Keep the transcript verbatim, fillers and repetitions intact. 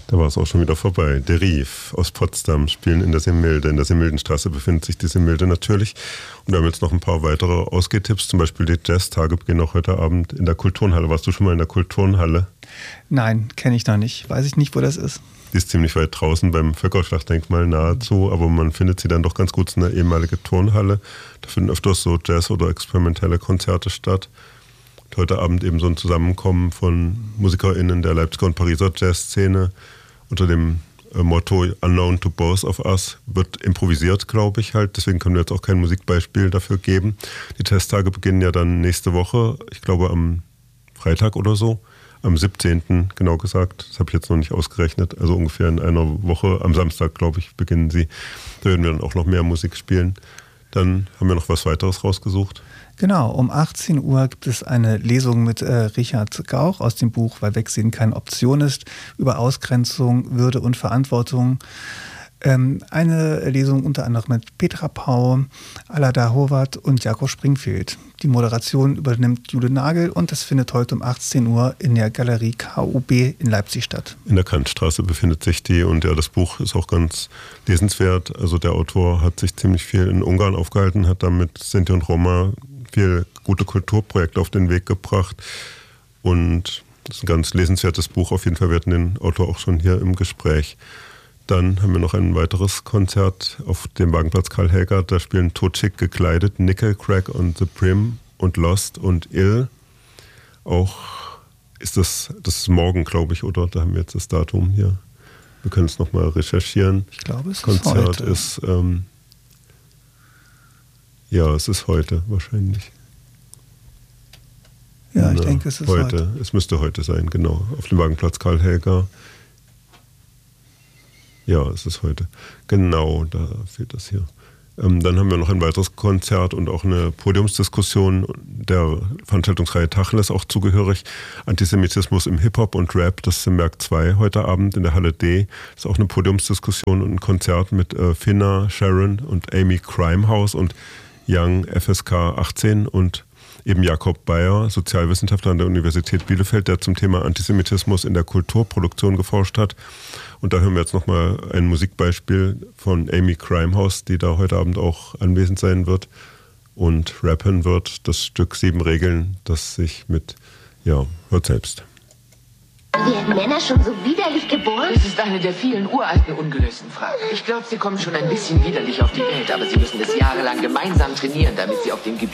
Da war es auch schon wieder vorbei. Der Rief aus Potsdam spielen in der Semilde. In der Semildenstraße befindet sich die Semilde natürlich. Und wir haben jetzt noch ein paar weitere Ausgehtipps. Zum Beispiel die Jazztage beginnen auch heute Abend in der Kulturnhalle. Warst du schon mal in der Kulturnhalle? Nein, kenne ich noch nicht. Weiß ich nicht, wo das ist. Die ist ziemlich weit draußen beim Völkerschlachtdenkmal nahezu, aber man findet sie dann doch ganz gut. Es ist eine ehemalige Turnhalle. Da finden öfters so Jazz- oder experimentelle Konzerte statt. Und heute Abend eben so ein Zusammenkommen von MusikerInnen der Leipziger und Pariser Jazzszene unter dem äh, Motto Unknown to both of us wird improvisiert, glaube ich halt. Deswegen können wir jetzt auch kein Musikbeispiel dafür geben. Die Jazztage beginnen ja dann nächste Woche, ich glaube am Freitag oder so. Am siebzehnten genau gesagt, das habe ich jetzt noch nicht ausgerechnet, also ungefähr in einer Woche, am Samstag, glaube ich, beginnen sie. Da werden wir dann auch noch mehr Musik spielen. Dann haben wir noch was weiteres rausgesucht. Genau, um achtzehn Uhr gibt es eine Lesung mit äh, Richard Gauch aus dem Buch Weil Wegsehen keine Option ist, über Ausgrenzung, Würde und Verantwortung. Ähm, eine Lesung unter anderem mit Petra Pau, Alada Horvath und Jakob Springfield. Die Moderation übernimmt Jule Nagel und das findet heute um achtzehn Uhr in der Galerie K U B in Leipzig statt. In der Kantstraße befindet sich die und ja, das Buch ist auch ganz lesenswert. Also der Autor hat sich ziemlich viel in Ungarn aufgehalten, hat damit Sinti und Roma viel gute Kulturprojekte auf den Weg gebracht und das ist ein ganz lesenswertes Buch. Auf jeden Fall, wir hatten den Autor auch schon hier im Gespräch. Dann haben wir noch ein weiteres Konzert auf dem Wagenplatz Karl Helger. Da spielen totschick gekleidet Nickel, Crack und The Prim und Lost und Ill. Auch ist das, das ist morgen, glaube ich, oder? Da haben wir jetzt das Datum hier. Wir können es nochmal recherchieren. Ich glaube, es Konzert ist heute. ist, ähm, ja, es ist heute wahrscheinlich. Ja, ich Na, denke, es ist heute. heute. Es müsste heute sein, genau. Auf dem Wagenplatz Karl Helger. Ja, es ist heute. Genau, da fehlt das hier. Ähm, dann haben wir noch ein weiteres Konzert und auch eine Podiumsdiskussion der Veranstaltungsreihe Tacheles auch zugehörig. Antisemitismus im Hip-Hop und Rap, das ist im Werk zwei heute Abend in der Halle D. Das ist auch eine Podiumsdiskussion und ein Konzert mit äh, Finna, Sharon und Amy Crimehouse und Young F S K achtzehn und eben Jakob Bayer, Sozialwissenschaftler an der Universität Bielefeld, der zum Thema Antisemitismus in der Kulturproduktion geforscht hat. Und da hören wir jetzt nochmal ein Musikbeispiel von Amy Crimehouse, die da heute Abend auch anwesend sein wird und rappen wird. Das Stück Sieben Regeln, das sich mit, ja, hört selbst. Werden Männer schon so widerlich geboren? Das ist eine der vielen uralten, ungelösten Fragen. Ich glaube, sie kommen schon ein bisschen widerlich auf die Welt, aber sie müssen es jahrelang gemeinsam trainieren, damit sie auf dem Gebiet